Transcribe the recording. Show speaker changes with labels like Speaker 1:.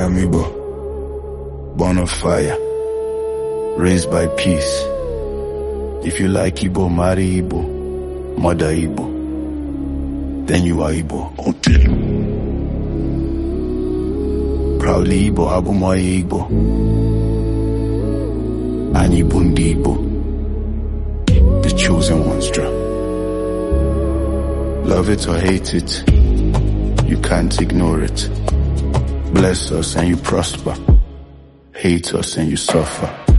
Speaker 1: am Igbo, born of fire, raised by peace. If you like Igbo, marry Igbo, mother Igbo, then you are Igbo. Proudly Igbo, Abumoye Igbo, Anyị bụ ndị Igbo, the chosen ones. Love it or hate it, you can't ignore it. Bless us and you prosper, hate us and you suffer.